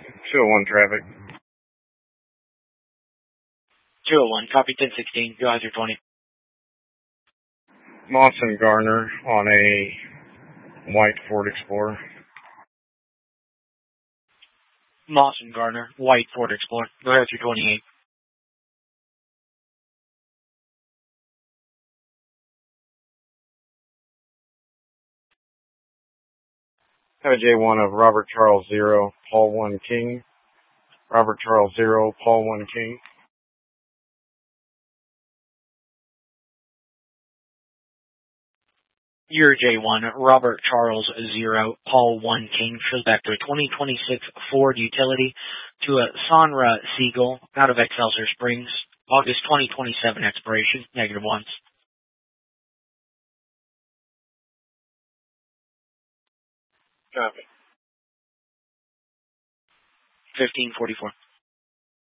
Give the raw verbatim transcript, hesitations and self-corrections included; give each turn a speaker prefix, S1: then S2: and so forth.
S1: two oh one traffic.
S2: two oh one, copy ten sixteen, go ahead, twenty.
S1: Moss and Garner on a white Ford Explorer.
S2: Moss and Garner, white Ford Explorer, go ahead, twenty-eight.
S1: Have a J one of Robert Charles Zero, Paul One King. Robert Charles Zero, Paul One King.
S2: Your J one, Robert Charles Zero, Paul One King, shows back to a twenty twenty-six Ford Utility to a Sonra Seagull out of Excelsior Springs, August twenty twenty-seven expiration, negative ones.
S1: Copy.
S2: fifteen forty-four.